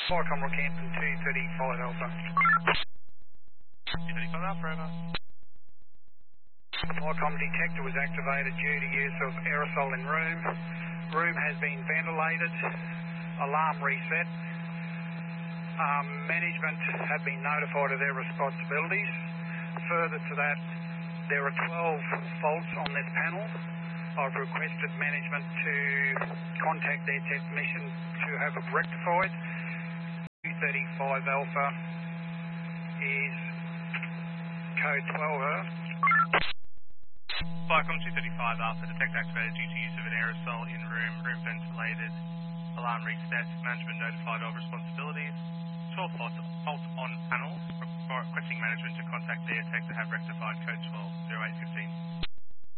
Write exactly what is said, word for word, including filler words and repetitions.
Fire Commodore Canton two thirty-five Alpha. two thirty-five Alpha, over. Flycom detector was activated due to use of aerosol in room. Room has been ventilated. Alarm reset. Um, management have been notified of their responsibilities. Further to that, there are twelve faults on this panel. I've requested management to contact their technician to have it rectified. two thirty-five Alpha is code twelve. Flycom two thirty-five Alpha, detect activated due to use of an aerosol in room, room ventilated, alarm reset, management notified of responsibilities, twelve faults, faults on panel, requesting management to contact their tech to have rectified code twelve, oh eight fifteen.